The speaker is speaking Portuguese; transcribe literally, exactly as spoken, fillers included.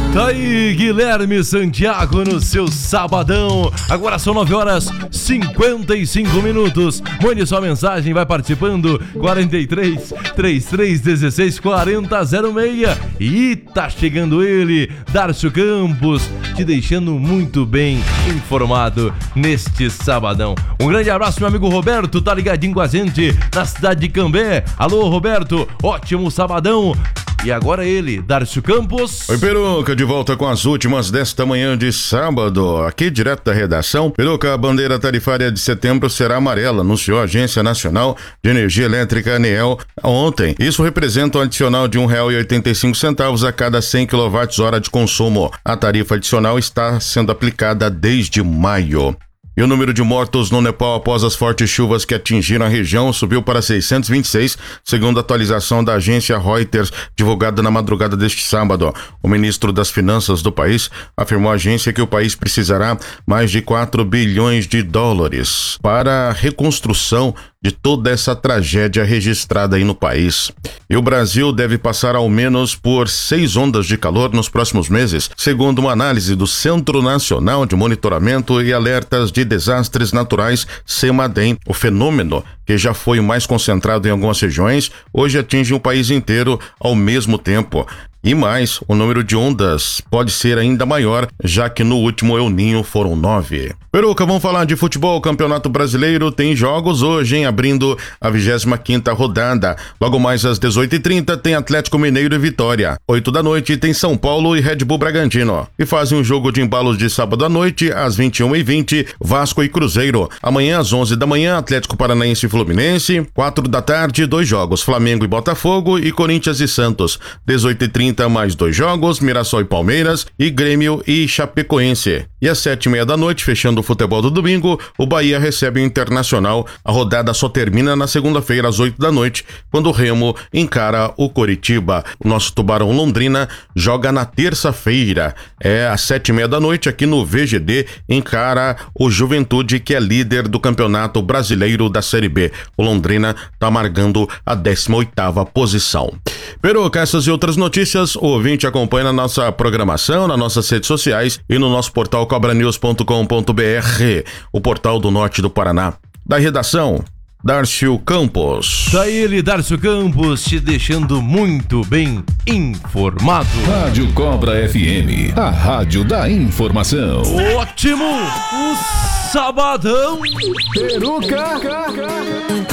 Tá aí, Guilherme Santiago no seu sabadão. Agora são nove horas e cinquenta e cinco minutos. Mande sua mensagem, vai participando. quarenta e três, trinta e três, dezesseis, quarenta, zero seis. E tá chegando ele, Darcio Campos, te deixando muito bem informado neste sabadão. Um grande abraço, meu amigo Roberto, tá ligadinho com a gente na cidade de Cambé. Alô, Roberto, ótimo sabadão. E agora ele, Darcio Campos. Oi, Peruca, de volta com as últimas desta manhã de sábado, aqui direto da redação. Peruca, a bandeira tarifária de setembro será amarela, anunciou a Agência Nacional de Energia Elétrica, ANEEL, ontem. Isso representa um adicional de um real e oitenta e cinco centavos a cada cem quilowatt-hora de consumo. A tarifa adicional está sendo aplicada desde maio. E o número de mortos no Nepal após as fortes chuvas que atingiram a região subiu para seiscentos e vinte e seis, segundo a atualização da agência Reuters, divulgada na madrugada deste sábado. O ministro das Finanças do país afirmou à agência que o país precisará mais de quatro bilhões de dólares para a reconstrução de toda essa tragédia registrada aí no país. E o Brasil deve passar ao menos por seis ondas de calor nos próximos meses, segundo uma análise do Centro Nacional de Monitoramento e Alertas de Desastres Naturais, CEMADEM. O fenômeno, que já foi mais concentrado em algumas regiões, hoje atinge o país inteiro ao mesmo tempo. E mais, o número de ondas pode ser ainda maior, já que no último El Ninho foram nove. Peruca, vamos falar de futebol. O Campeonato Brasileiro tem jogos hoje, hein? Abrindo a vigésima quinta rodada. Logo mais às dezoito e trinta tem Atlético Mineiro e Vitória. oito da noite tem São Paulo e Red Bull Bragantino. E fazem um jogo de embalos de sábado à noite, às vinte e uma e vinte, Vasco e Cruzeiro. Amanhã às onze da manhã, Atlético Paranaense e Fluminense. quatro da tarde, dois jogos, Flamengo e Botafogo e Corinthians e Santos. dezoito e trinta mais dois jogos, Mirassol e Palmeiras e Grêmio e Chapecoense. E às sete e meia da noite, fechando o futebol do domingo, o Bahia recebe o Internacional. A rodada só termina na segunda-feira às oito da noite, quando o Remo encara o Coritiba. O nosso Tubarão Londrina joga na terça-feira, é às sete e meia da noite, aqui no V G D, encara o Juventude, que é líder do Campeonato Brasileiro da Série B. O Londrina está amargando a décima oitava posição. Peruca, essas e outras notícias o ouvinte acompanha na nossa programação, nas nossas redes sociais e no nosso portal cobra news ponto com ponto b r, o portal do norte do Paraná. Da redação, Darcio Campos. Tá ele, Darcio Campos, te deixando muito bem informado. Rádio Cobra F M, a rádio da informação. Ótimo! O sabadão! Peruca!